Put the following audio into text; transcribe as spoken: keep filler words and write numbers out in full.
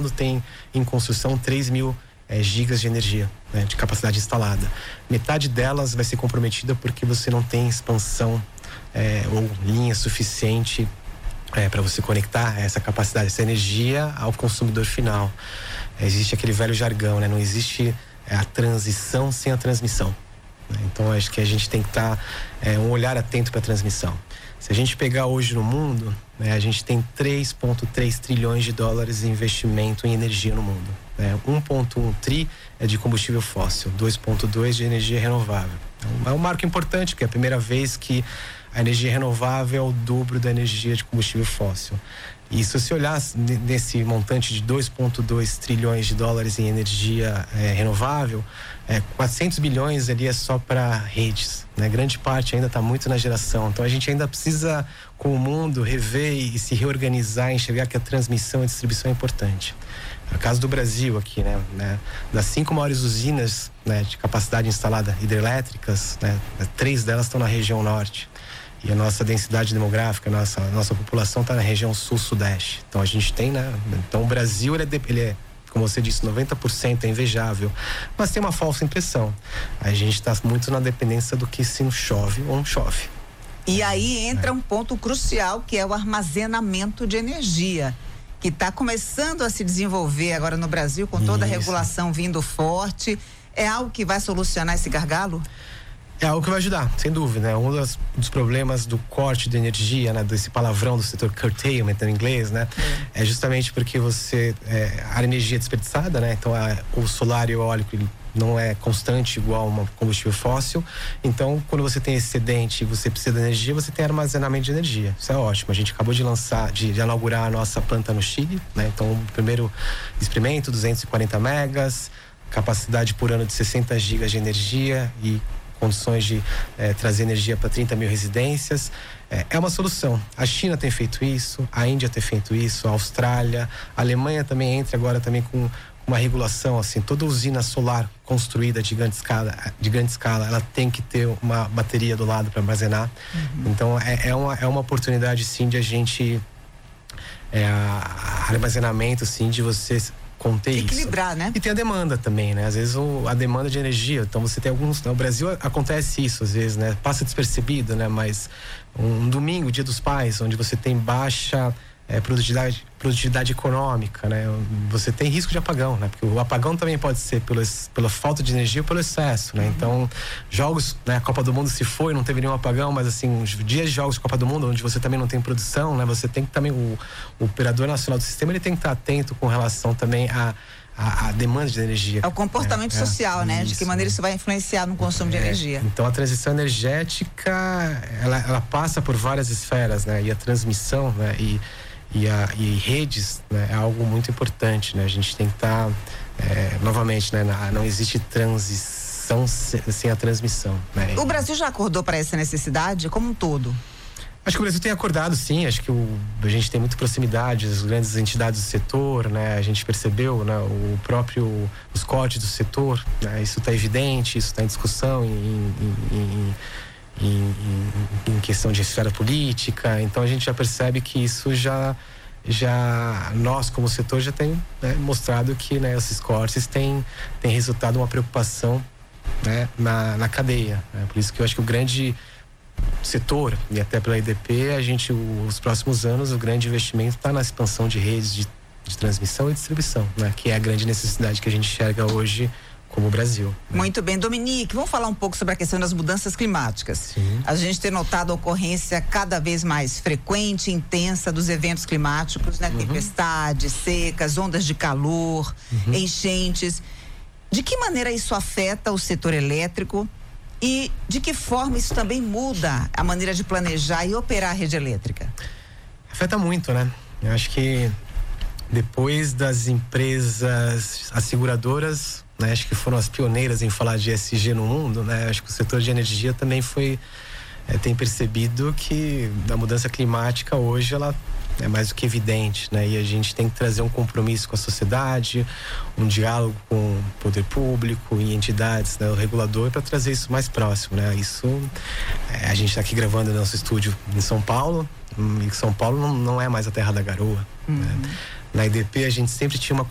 mundo tem em construção três mil é, gigas de energia, né, de capacidade instalada. Metade delas vai ser comprometida porque você não tem expansão é, ou linha suficiente É, para você conectar essa capacidade, essa energia ao consumidor final. É, existe aquele velho jargão, né? Não existe é, a transição sem a transmissão. Né? Então acho que a gente tem que estar tá, é, um olhar atento para a transmissão. Se a gente pegar hoje no mundo, né, a gente tem três vírgula três trilhões de dólares de investimento em energia no mundo. Né? um vírgula um tri é de combustível fóssil, dois vírgula dois de energia renovável. Então, é um marco importante, porque é a primeira vez que a energia renovável é o dobro da energia de combustível fóssil. E se você olhar nesse montante de dois vírgula dois trilhões de dólares em energia é, renovável, é, quatrocentos bilhões ali é só para redes, né? Grande parte ainda está muito na geração. Então a gente ainda precisa, com o mundo, rever e se reorganizar, enxergar que a transmissão e distribuição é importante. No caso do Brasil aqui, né, né das cinco maiores usinas, né, de capacidade instalada hidrelétricas, né, três delas estão na região norte. E a nossa densidade demográfica, a nossa, a nossa população está na região sul-sudeste. Então a gente tem, né? Então o Brasil, ele é, ele é, como você disse, noventa por cento é invejável. Mas tem uma falsa impressão. A gente está muito na dependência do que se não chove ou não chove. E aí entra é. um ponto crucial, que é o armazenamento de energia, que está começando a se desenvolver agora no Brasil, com toda a regulação vindo forte. É algo que vai solucionar esse gargalo? É algo que vai ajudar, sem dúvida, né? Um dos, dos problemas do corte de energia, né? Desse palavrão do setor curtailment em inglês, né? É, é justamente porque você, é, a energia é desperdiçada, né? Então a, o solar e o eólico ele não é constante igual um combustível fóssil. Então quando você tem excedente e você precisa de energia, você tem armazenamento de energia. Isso é ótimo. A gente acabou de lançar, de, de inaugurar a nossa planta no Chile, né? Então o primeiro experimento, duzentos e quarenta megas, capacidade por ano de sessenta gigas de energia e condições de eh, trazer energia para trinta mil residências. É, é uma solução. A China tem feito isso, a Índia tem feito isso, a Austrália, a Alemanha também entra agora também com uma regulação, assim, toda usina solar construída de grande escala, de grande escala, ela tem que ter uma bateria do lado para armazenar. Uhum. Então é, é, uma, é uma oportunidade sim de a gente é, a, armazenamento, sim, de você conter isso. Equilibrar, né? E tem a demanda também, né? Às vezes o, a demanda de energia, então você tem alguns, no Brasil acontece isso às vezes, né? Passa despercebido, né? Mas um, um domingo, Dia dos Pais, onde você tem baixa é, produtividade, produtividade econômica, né? Você tem risco de apagão, né? Porque o apagão também pode ser pelo, pela falta de energia ou pelo excesso, né? Uhum. Então, jogos, né? A Copa do Mundo se foi, não teve nenhum apagão, mas assim, os dias de jogos de Copa do Mundo, onde você também não tem produção, né? Você tem que também, o, o operador nacional do sistema, ele tem que estar atento com relação também a A, a demanda de energia. É o comportamento é, social, é, né? Isso, de que maneira isso vai influenciar no consumo é, de energia. Então a transição energética, ela, ela passa por várias esferas, né? E a transmissão, né? E, e, a, e redes, né? É algo muito importante, né? A gente tem que estar, tá, é, novamente, né? Não existe transição sem a transmissão, né? O Brasil já acordou para essa necessidade como um todo? Acho que o Brasil tem acordado, sim. Acho que o, a gente tem muita proximidade, as grandes entidades do setor, né? A gente percebeu, né? O próprio, os cortes do setor, né? Isso está evidente, isso está em discussão em, em, em, em, em, em questão de esfera política. Então a gente já percebe que isso já, já nós como setor já tem, né, mostrado que, né, esses cortes têm, têm resultado uma preocupação, né, na, na cadeia, né? Por isso que eu acho que o grande setor, e até pela I D P, a gente, os próximos anos, o grande investimento está na expansão de redes de, de transmissão e distribuição, né? Que é a grande necessidade que a gente enxerga hoje como o Brasil, né? Muito bem, Dominique, vamos falar um pouco sobre a questão das mudanças climáticas. Sim. A gente tem notado a ocorrência cada vez mais frequente e intensa dos eventos climáticos, né? Uhum. Tempestades, secas, ondas de calor, uhum. enchentes. De que maneira isso afeta o setor elétrico? E de que forma isso também muda a maneira de planejar e operar a rede elétrica? Afeta muito, né? Eu acho que depois das empresas asseguradoras, né, acho que foram as pioneiras em falar de E S G no mundo, né? Acho que o setor de energia também foi, é, tem percebido que a mudança climática hoje ela é mais do que evidente, né? E a gente tem que trazer um compromisso com a sociedade, um diálogo com o poder público e entidades, né? O regulador, para trazer isso mais próximo, né? Isso, é, a gente está aqui gravando no nosso estúdio em São Paulo, e São Paulo não, não é mais a terra da garoa, uhum. né? Na I D P a gente sempre tinha uma